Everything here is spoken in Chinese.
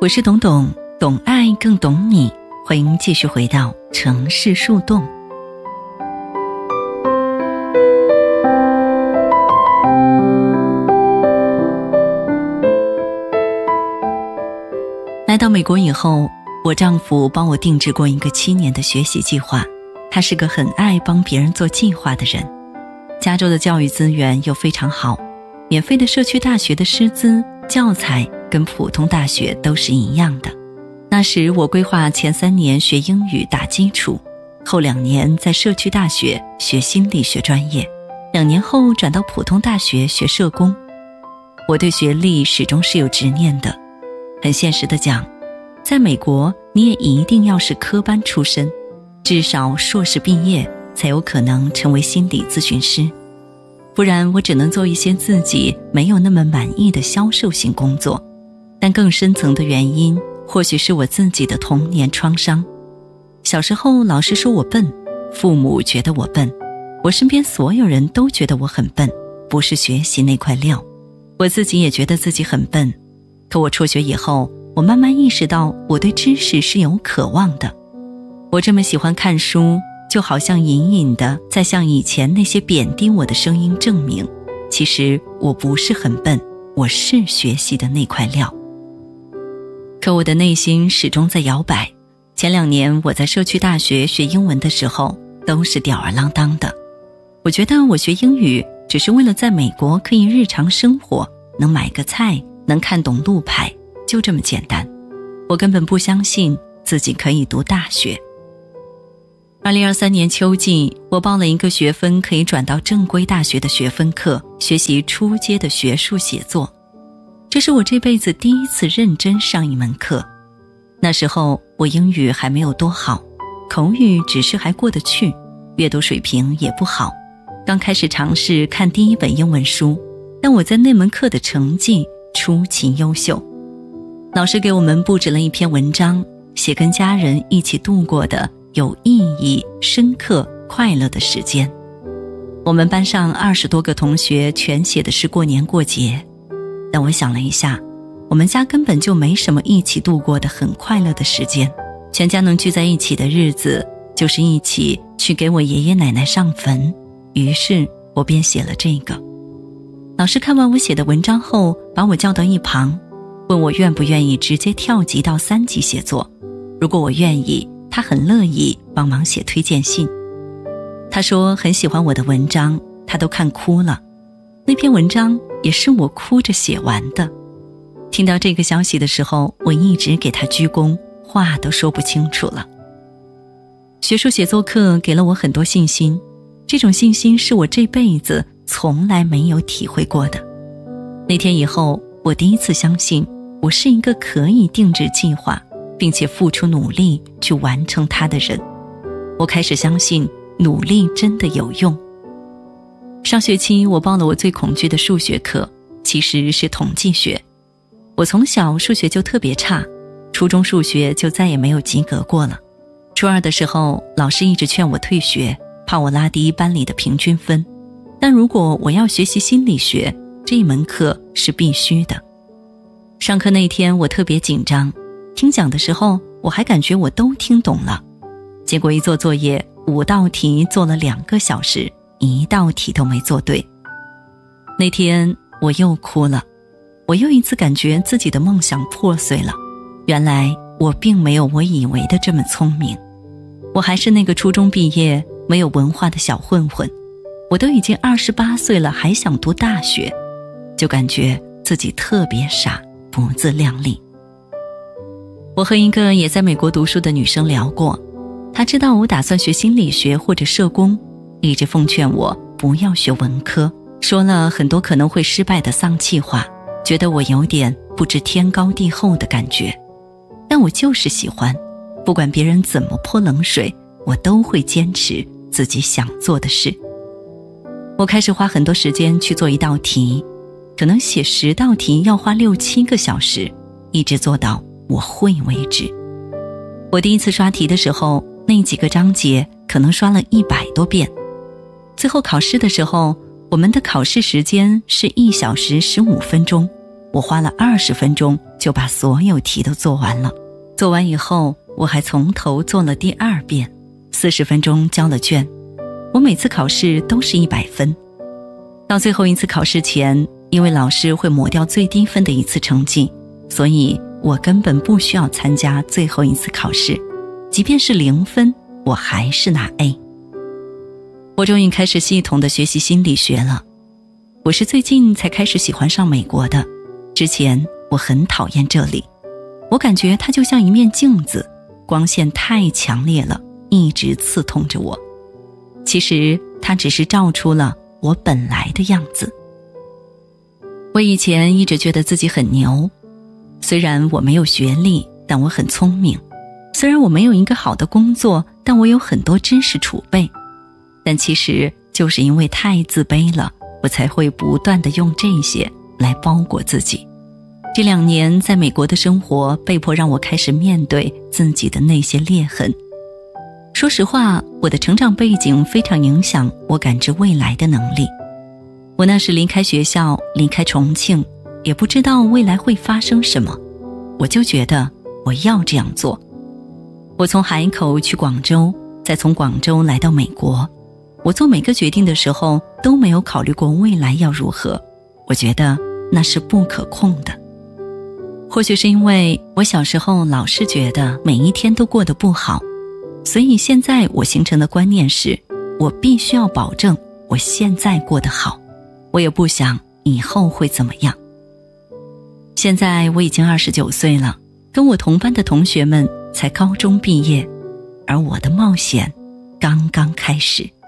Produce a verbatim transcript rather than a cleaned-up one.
我是董董，懂爱更懂你，欢迎继续回到城市树洞。来到美国以后，我丈夫帮我定制过一个七年的学习计划，他是个很爱帮别人做计划的人。加州的教育资源又非常好，免费的社区大学的师资、教材跟普通大学都是一样的。那时我规划前三年学英语打基础，后两年在社区大学学心理学专业，两年后转到普通大学学社工。我对学历始终是有执念的，很现实的讲，在美国你也一定要是科班出身，至少硕士毕业才有可能成为心理咨询师，不然我只能做一些自己没有那么满意的销售性工作。但更深层的原因或许是我自己的童年创伤。小时候老师说我笨，父母觉得我笨，我身边所有人都觉得我很笨，不是学习那块料。我自己也觉得自己很笨，可我辍学以后，我慢慢意识到我对知识是有渴望的。我这么喜欢看书，就好像隐隐的在向以前那些贬低我的声音证明，其实我不是很笨，我是学习的那块料。可我的内心始终在摇摆。前两年我在社区大学学英文的时候，都是吊儿郎当的。我觉得我学英语只是为了在美国可以日常生活，能买个菜，能看懂路牌，就这么简单。我根本不相信自己可以读大学。二零二三年秋季，我报了一个学分可以转到正规大学的学分课，学习初阶的学术写作。这是我这辈子第一次认真上一门课。那时候我英语还没有多好，口语只是还过得去，阅读水平也不好。刚开始尝试看第一本英文书，但我在那门课的成绩出奇优秀。老师给我们布置了一篇文章，写跟家人一起度过的有意义、深刻、快乐的时间。我们班上二十多个同学全写的是过年过节，但我想了一下，我们家根本就没什么一起度过的很快乐的时间，全家能聚在一起的日子就是一起去给我爷爷奶奶上坟。于是我便写了这个。老师看完我写的文章后，把我叫到一旁，问我愿不愿意直接跳级到三级写作。如果我愿意，他很乐意帮忙写推荐信。他说很喜欢我的文章，他都看哭了。那篇文章也是我哭着写完的。听到这个消息的时候，我一直给他鞠躬，话都说不清楚了。学术写作课给了我很多信心，这种信心是我这辈子从来没有体会过的。那天以后，我第一次相信我是一个可以定制计划并且付出努力去完成它的人。我开始相信努力真的有用。上学期我报了我最恐惧的数学课，其实是统计学。我从小数学就特别差，初中数学就再也没有及格过了。初二的时候，老师一直劝我退学，怕我拉低班里的平均分。但如果我要学习心理学，这一门课是必须的。上课那天我特别紧张，听讲的时候我还感觉我都听懂了，结果一做作业，五道题做了两个小时，一道题都没做对。那天我又哭了，我又一次感觉自己的梦想破碎了。原来我并没有我以为的这么聪明，我还是那个初中毕业没有文化的小混混。我都已经二十八岁了，还想读大学，就感觉自己特别傻，不自量力。我和一个也在美国读书的女生聊过，她知道我打算学心理学或者社工，一直奉劝我不要学文科，说了很多可能会失败的丧气话，觉得我有点不知天高地厚的感觉。但我就是喜欢，不管别人怎么泼冷水，我都会坚持自己想做的事。我开始花很多时间去做一道题，可能写十道题要花六七个小时，一直做到我会为止。我第一次刷题的时候，那几个章节可能刷了一百多遍。最后考试的时候，我们的考试时间是一小时十五分钟， 我花了二十分钟就把所有题都做完了。做完以后，我还从头做了第二遍，四十分钟交了卷。我每次考试都是一百分。到最后一次考试前，因为老师会抹掉最低分的一次成绩，所以我根本不需要参加最后一次考试，即便是零分，我还是拿 A。 我终于开始系统的学习心理学了。我是最近才开始喜欢上美国的，之前我很讨厌这里，我感觉它就像一面镜子，光线太强烈了，一直刺痛着我。其实它只是照出了我本来的样子。我以前一直觉得自己很牛，虽然我没有学历，但我很聪明；虽然我没有一个好的工作，但我有很多知识储备。但其实就是因为太自卑了，我才会不断地用这些来包裹自己。这两年在美国的生活被迫让我开始面对自己的那些裂痕。说实话，我的成长背景非常影响我感知未来的能力。我那时离开学校，离开重庆，也不知道未来会发生什么，我就觉得我要这样做。我从海口去广州，再从广州来到美国，我做每个决定的时候都没有考虑过未来要如何，我觉得那是不可控的。或许是因为我小时候老是觉得每一天都过得不好，所以现在我形成的观念是，我必须要保证我现在过得好，我也不想以后会怎么样。现在我已经二十九岁了，跟我同班的同学们才高中毕业，而我的冒险刚刚开始。